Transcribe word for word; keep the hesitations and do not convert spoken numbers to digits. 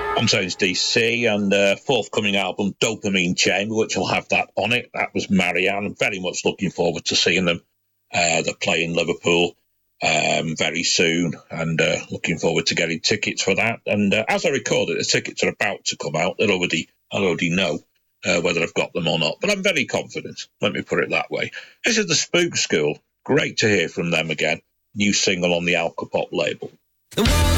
Contains D C and uh, forthcoming album Dopamine Chamber, which will have that on it. That was Marianne. I'm very much looking forward to seeing them. Uh, they're playing Liverpool um, very soon, and uh, looking forward to getting tickets for that. And uh, as I record it, the tickets are about to come out. They'll already, I already know uh, whether I've got them or not, but I'm very confident. Let me put it that way. This is the Spook School. Great to hear from them again. New single on the Alcopop label. The